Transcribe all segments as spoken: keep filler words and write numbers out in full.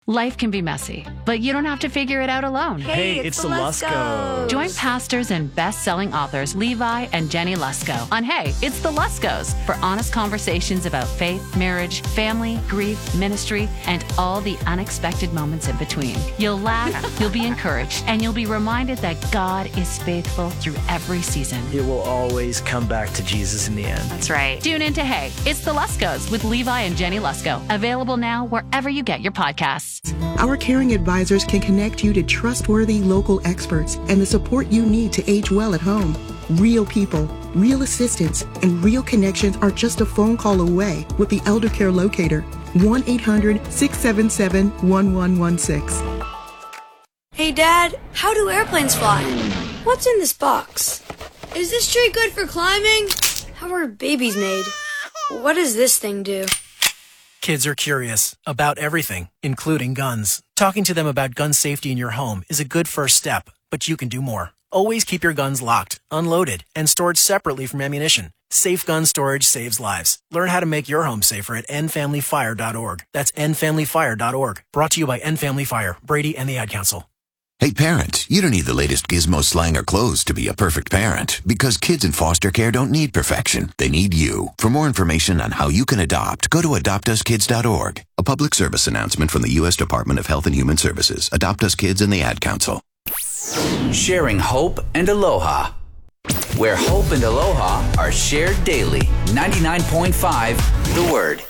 Life can be messy, but you don't have to figure it out alone. Hey, it's, it's the Luskos. Join pastors and best-selling authors Levi and Jenny Lusko on Hey, It's the Luskos for honest conversations about faith, marriage, family, grief, ministry, and all the unexpected moments in between. You'll laugh, you'll be encouraged, and you'll be reminded that God is faithful through every season. It will always come back to Jesus in the end. That's right. Tune in to Hey, It's the Luskos with Levi and Jenny Lusko. Available now wherever you get your podcasts. Our caring advisors can connect you to trustworthy local experts and the support you need to age well at home. Real people, real assistance, and real connections are just a phone call away with the Elder Care Locator. one eight hundred six seven seven one one one six. Hey, Dad, how do airplanes fly? What's in this box? Is this tree good for climbing? How are babies made? What does this thing do? Kids are curious about everything, including guns. Talking to them about gun safety in your home is a good first step, but you can do more. Always keep your guns locked, unloaded, and stored separately from ammunition. Safe gun storage saves lives. Learn how to make your home safer at end family fire dot org. That's end family fire dot org. Brought to you by End Family Fire, Brady, and the Ad Council. Hey parents, you don't need the latest gizmo, slang, or clothes to be a perfect parent, because kids in foster care don't need perfection. They need you. For more information on how you can adopt, go to adopt us kids dot org. A public service announcement from the U S Department of Health and Human Services, Adopt Us Kids, and the Ad Council. Sharing hope and aloha, where hope and aloha are shared daily. ninety-nine point five The Word.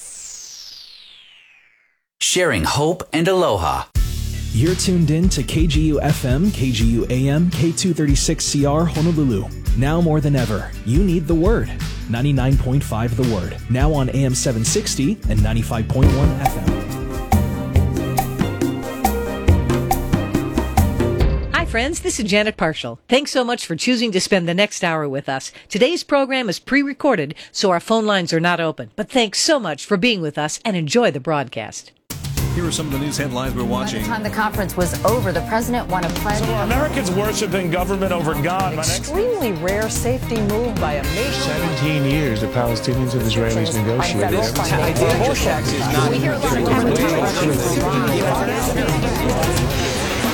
Sharing hope and aloha. You're tuned in to K G U F M, K G U A M, K two thirty-six C R Honolulu. Now more than ever, you need the Word. ninety-nine point five The Word. Now on A M seven sixty and ninety-five point one F M. Hi friends, this is Janet Parshall. Thanks so much for choosing to spend the next hour with us. Today's program is pre-recorded, so our phone lines are not open. But thanks so much for being with us and enjoy the broadcast. Here are some of the news headlines we're watching. By the time the conference was over, the president won a pledge. So Americans worshiping government over God. An extremely rare safety move by a major... seventeen years the Palestinians and Israelis negotiated. We hear a lot of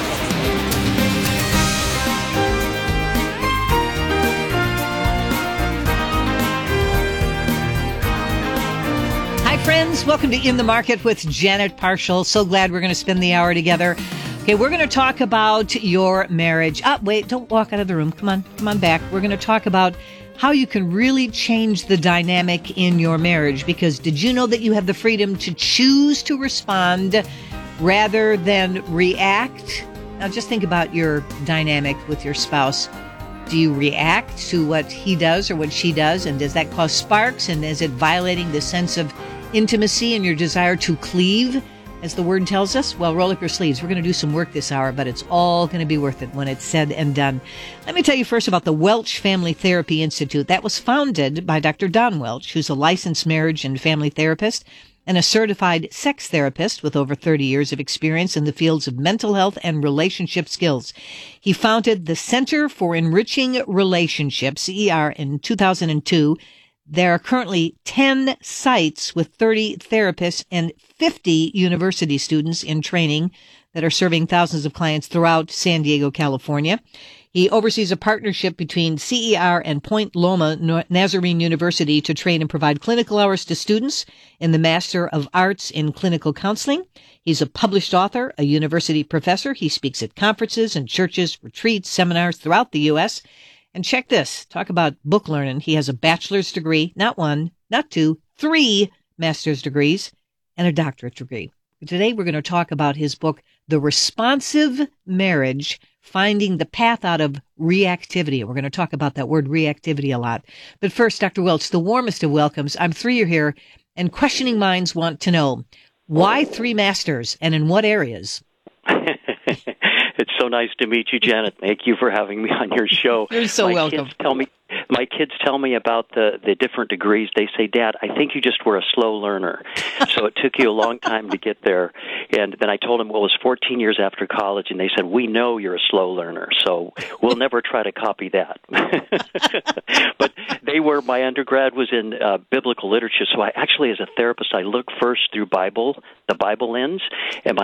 friends, welcome to In the Market with Janet Parshall. So glad we're going to spend the hour together. Okay, we're going to talk about your marriage. Ah, wait, don't walk out of the room. Come on, come on back. We're going to talk about how you can really change the dynamic in your marriage. Because did you know that you have the freedom to choose to respond rather than react? Now, just think about your dynamic with your spouse. Do you react to what he does or what she does? And does that cause sparks? And is it violating the sense of intimacy and your desire to cleave, as the word tells us? Well, roll up your sleeves. We're going to do some work this hour, but it's all going to be worth it when it's said and done. Let me tell you first about the Welch Family Therapy Institute. That was founded by Doctor Don Welch, who's a licensed marriage and family therapist and a certified sex therapist with over thirty years of experience in the fields of mental health and relationship skills. He founded the Center for Enriching Relationships, C E R, in two thousand two. There are currently ten sites with thirty therapists and fifty university students in training that are serving thousands of clients throughout San Diego, California. He oversees a partnership between C E R and Point Loma Nazarene University to train and provide clinical hours to students in the Master of Arts in Clinical Counseling. He's a published author, a university professor. He speaks at conferences and churches, retreats, seminars throughout the U S And check this. Talk about book learning. He has a bachelor's degree, not one, not two, three master's degrees, and a doctorate degree. Today we're going to talk about his book, The Responsive Marriage, Finding the Path Out of Reactivity. We're going to talk about that word reactivity a lot. But first, Doctor Welch, the warmest of welcomes. I'm three you're here, and questioning minds want to know, why three masters, and in what areas? It's so nice to meet you, Janet. Thank you for having me on your show. You're so my welcome. Kids tell me, my kids tell me about the, the different degrees. They say, Dad, I think you just were a slow learner. So it took you a long time to get there. And then I told them, well, it was fourteen years after college, and they said, we know you're a slow learner, so we'll never try to copy that. But they were, my undergrad was in uh, biblical literature, so I actually, as a therapist, I look first through Bible, the Bible lens, and my